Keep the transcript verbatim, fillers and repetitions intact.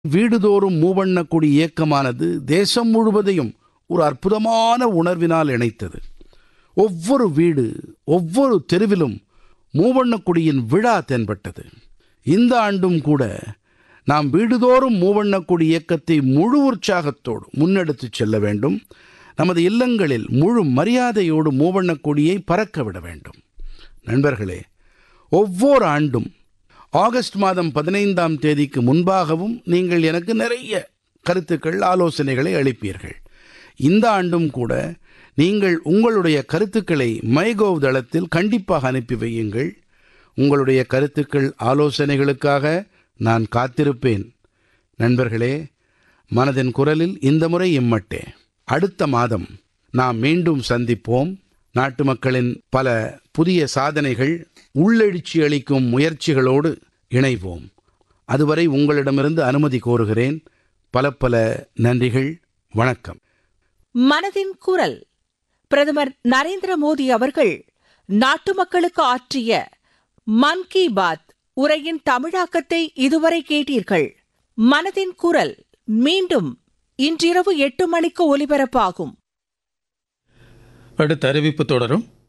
வீடுதோறும் மூவண்ணக் கொடி இயக்கமானது தேசம் முழுவதையும் ஒரு அற்புதமான உணர்வினால் இணைத்தது. ஒவ்வொரு வீடு, ஒவ்வொரு தெருவிலும் மூவண்ணக் கொடியின் விழா தென்பட்டது. இந்த ஆண்டும் கூட நாம் வீடுதோறும் மூவண்ணக் கொடி இயக்கத்தை முழு உற்சாகத்தோடு முன்னெடுத்துச் செல்ல வேண்டும். நமது இல்லங்களில் முழு மரியாதையோடு மூவண்ணக் கொடியை பறக்க விட வேண்டும். நண்பர்களே, ஒவ்வொரு ஆண்டும் ஆகஸ்ட் மாதம் பதினைந்தாம் தேதிக்கு முன்பாகவும் நீங்கள் எனக்கு நிறைய கருத்துக்கள், ஆலோசனைகளை அளிப்பீர்கள். இந்த ஆண்டும் கூட நீங்கள் உங்களுடைய கருத்துக்களை மைகோவ் தளத்தில் கண்டிப்பாக அனுப்பி வையுங்கள். உங்களுடைய கருத்துக்கள், ஆலோசனைகளுக்காக நான் காத்திருப்பேன். நண்பர்களே, மனதின் குரலில் இந்த முறை இம்மட்டே. அடுத்த மாதம் நாம் மீண்டும் சந்திப்போம். நாட்டு மக்களின் பல புதிய சாதனைகள், உள்ளெழுச்சி அளிக்கும் முயற்சிகளோடு இணைவோம். அதுவரை உங்களிடமிருந்து அனுமதி கோருகிறேன். பல பல நன்றிகள். வணக்கம். மனதின் குரல். பிரதமர் நரேந்திர மோடி அவர்கள் நாட்டு மக்களுக்கு ஆற்றிய மன் கி பாத் உரையின் தமிழாக்கத்தை இதுவரை கேட்டீர்கள். மனதின் குரல் மீண்டும் இன்றிரவு எட்டு மணிக்கு ஒலிபரப்பாகும். அடுத்த அறிவிப்பு தொடரும்.